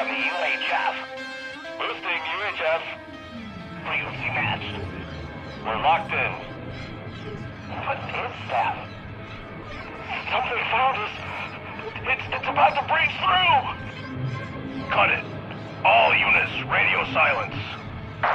on the UHF. Boosting UHF. Frequency matched. We're locked in. What is that? Something found us. It's about to breach through. Cut it. All units, radio silence.